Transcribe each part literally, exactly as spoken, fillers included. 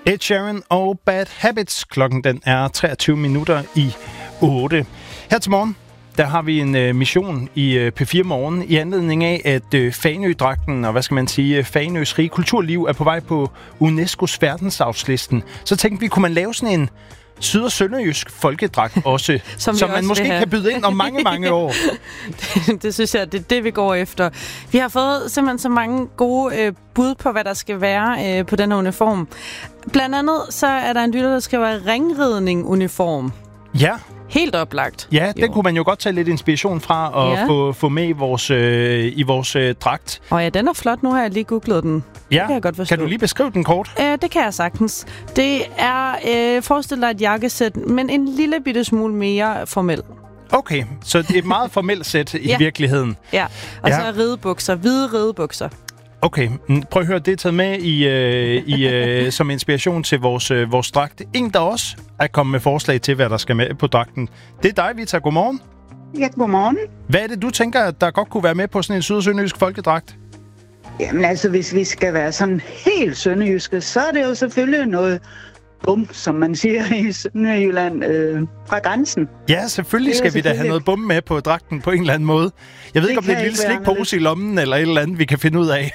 Ed Sheeran og Bad Habits. Klokken den er treogtyve minutter i otte. Her til morgen, der har vi en øh, mission i øh, P fire Morgen i anledning af, at øh, Fanø-dragten og hvad skal man sige, Fanøs rige kulturliv er på vej på UNESCO's verdensarvslisten. Så tænkte vi, kunne man lave sådan en syd- og sønderjysk folkedragt også, som, som man måske kan byde ind om mange, mange år. det, det synes jeg, det er det, vi går efter. Vi har fået simpelthen så mange gode øh, bud på, hvad der skal være øh, på den her uniform. Blandt andet så er der en lytter, der skal være ringridning-uniform. Ja. Helt oplagt. Ja, den jo. kunne man jo godt tage lidt inspiration fra og ja. få, få med i vores, øh, i vores øh, dragt. Og ja, den er flot. Nu har jeg lige googlet den. Ja, det kan jeg godt forstå. Kan du lige beskrive den kort? Øh, det kan jeg sagtens. Det er, øh, forestil dig et jakkesæt, men en lille bitte smule mere formel. Okay, så det er et meget formelt sæt i ja. virkeligheden. Ja, og ja. så ridebukser. Hvide ridebukser. Okay, prøv at høre, det er taget med i, øh, i, øh, som inspiration til vores, øh, vores dragt. En, der også er kommet med forslag til, hvad der skal med på dragten. Det er dig, Vita. Godmorgen. Ja, godmorgen. Hvad er det, du tænker, der godt kunne være med på sådan en syd- og sønderjysk folkedragt? Jamen altså, hvis vi skal være sådan helt sønderjyske, så er det jo selvfølgelig noget bum, som man siger i Sønderjylland, øh, fra grænsen. Ja, selvfølgelig skal vi da have noget bum med på dragten på en eller anden måde. Jeg ved det ikke, om det er en lille slikpose i lommen eller et eller andet, vi kan finde ud af.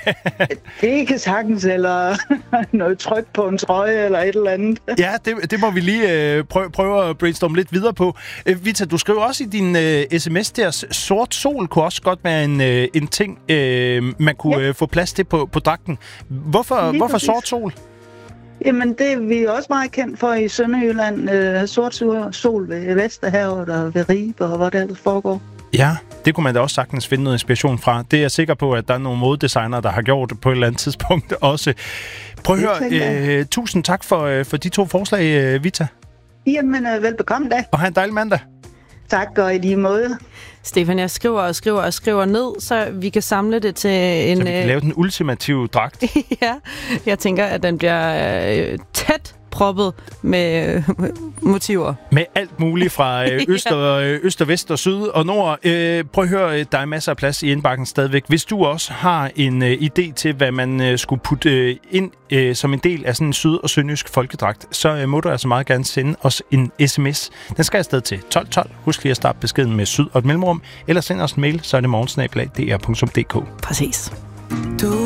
Det kan sagtens, eller noget tryk på en trøje eller et eller andet. Ja, det, det må vi lige øh, prøve, prøve at brainstorme lidt videre på. Øh, Vita, du skriver også i din øh, sms der, sort sol kunne også godt være en, øh, en ting, øh, man kunne ja. øh, få plads til på, på dragten. Hvorfor, hvorfor sort sol? Jamen, det er vi også meget kendt for i Sønderjylland. Øh, sort sol ved Vesterhavet og ved Ribe og hvor det ellers foregår. Ja, det kunne man da også sagtens finde noget inspiration fra. Det er jeg sikker på, at der er nogle modedesignere, der har gjort det på et eller andet tidspunkt også. Prøv at høre, øh, tusind tak for, øh, for de to forslag, øh, Vita. Jamen, øh, velbekomme da. Og have en dejlig mandag. Tak, og i lige måde. Stefan, jeg skriver og skriver og skriver ned, så vi kan samle det til en... Så vi kan lave den ultimative dragt. Ja, jeg tænker, at den bliver øh, tæt proppet med øh, motiver. Med alt muligt fra øh, øst, og, øh, øst og vest og syd og nord. Øh, prøv at høre, der er masser af plads i indbakken stadigvæk. Hvis du også har en øh, idé til, hvad man øh, skulle putte øh, ind øh, som en del af sådan en syd- og sønderjysk folkedragt, så øh, må du altså meget gerne sende os en sms. Den skal afsted til tolv tolv. Husk lige at starte beskeden med syd og et mellemrum, eller send os en mail, så er det morgensnabelag punktum d r punktum d k. Præcis.